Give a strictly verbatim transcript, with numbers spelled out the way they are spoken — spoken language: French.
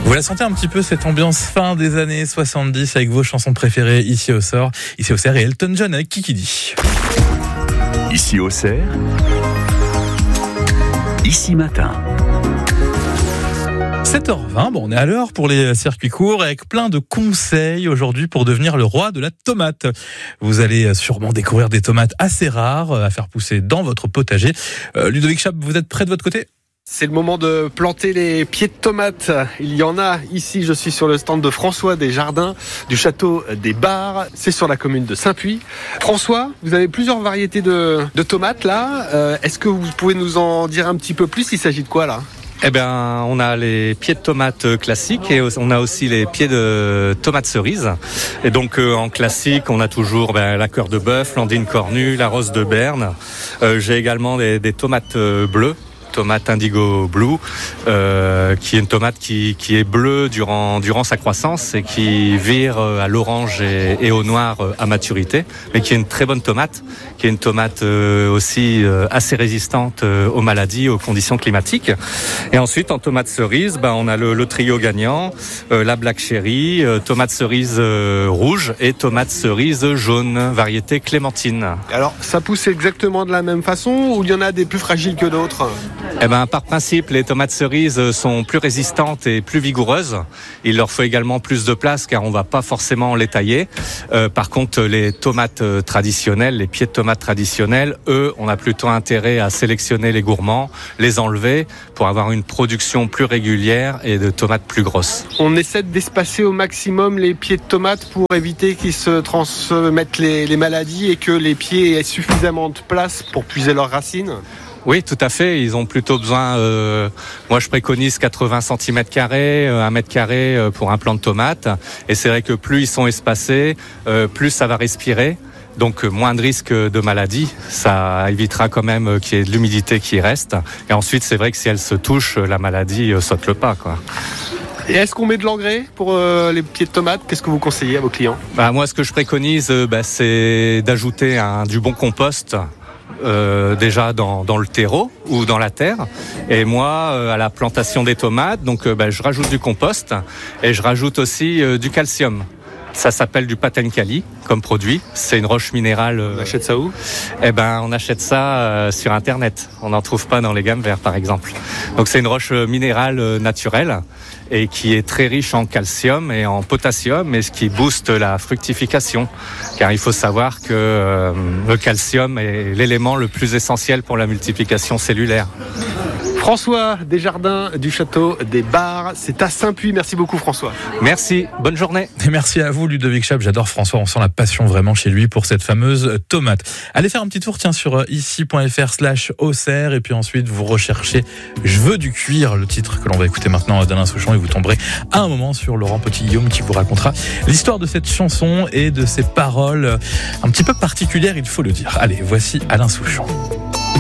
Vous la sentez un petit peu cette ambiance fin des années soixante-dix avec vos chansons préférées ici au Sort, ici au Cerf et Elton John avec Kikidi. Ici au Cerf, ici matin. sept heures vingt, bon, on est à l'heure pour les circuits courts avec plein de conseils aujourd'hui pour devenir le roi de la tomate. Vous allez sûrement découvrir des tomates assez rares à faire pousser dans votre potager. Euh, Ludovic Chap, vous êtes prêt de votre côté ? C'est le moment de planter les pieds de tomates. Il y en a ici, je suis sur le stand de François des Jardins du château des Barres. C'est sur la commune de Saint-Puy. François, vous avez plusieurs variétés de, de tomates là. Euh, est-ce que vous pouvez nous en dire un petit peu plus ? Il s'agit de quoi là ? Eh bien, on a les pieds de tomates classiques et on a aussi les pieds de tomates cerises. Et donc, euh, en classique, on a toujours ben, la cœur de bœuf, l'andine cornue, la rose de Berne. Euh, j'ai également des, des tomates euh, bleues. Tomate indigo blue, euh, qui est une tomate qui, qui est bleue durant, durant sa croissance et qui vire à l'orange et, et au noir à maturité, mais qui est une très bonne tomate, qui est une tomate euh, aussi euh, assez résistante euh, aux maladies, aux conditions climatiques. Et ensuite, en tomate cerise, ben, on a le, le trio gagnant, euh, la black cherry, euh, tomate cerise euh, rouge et tomate cerise jaune, variété clémentine. Alors, ça pousse exactement de la même façon ou il y en a des plus fragiles que d'autres ? Eh ben, par principe, les tomates cerises sont plus résistantes et plus vigoureuses. Il leur faut également plus de place car on va pas forcément les tailler. Euh, par contre, les tomates traditionnelles, les pieds de tomates traditionnels, eux, on a plutôt intérêt à sélectionner les gourmands, les enlever pour avoir une production plus régulière et de tomates plus grosses. On essaie d'espacer au maximum les pieds de tomates pour éviter qu'ils se transmettent les, les maladies et que les pieds aient suffisamment de place pour puiser leurs racines. Oui, tout à fait. Ils ont plutôt besoin, euh, moi je préconise quatre-vingts centimètres carrés, un mètre carré pour un plant de tomates. Et c'est vrai que plus ils sont espacés, euh, plus ça va respirer. Donc moins de risques de maladie. Ça évitera quand même qu'il y ait de l'humidité qui reste. Et ensuite, c'est vrai que si elle se touche, la maladie saute le pas, quoi. Et est-ce qu'on met de l'engrais pour euh, les pieds de tomates ? Qu'est-ce que vous conseillez à vos clients ? Bah, moi, ce que je préconise, bah, c'est d'ajouter un, du bon compost. Euh, déjà dans, dans le terreau ou dans la terre. Et moi, euh, à la plantation des tomates, donc euh, bah, je rajoute du compost et je rajoute aussi euh, du calcium. Ça s'appelle du Patenkali comme produit. C'est une roche minérale. Euh, on achète ça où ? Eh ben, on achète ça euh, sur Internet. On n'en trouve pas dans les gammes verts, par exemple. Donc, c'est une roche minérale euh, naturelle et qui est très riche en calcium et en potassium, et ce qui booste la fructification. Car il faut savoir que euh, le calcium est l'élément le plus essentiel pour la multiplication cellulaire. François des Jardins du château des Barres, c'est à Saint-Puy. Merci beaucoup François. Merci, bonne journée. Et merci à vous Ludovic Chap, j'adore François, on sent la passion vraiment chez lui pour cette fameuse tomate. Allez faire un petit tour tiens sur ici.fr slash Auxerre et puis ensuite vous recherchez Je veux du cuir, le titre que l'on va écouter maintenant d'Alain Souchon, et vous tomberez à un moment sur Laurent Petit-Guillaume qui vous racontera l'histoire de cette chanson et de ses paroles un petit peu particulières, il faut le dire. Allez, voici Alain Souchon.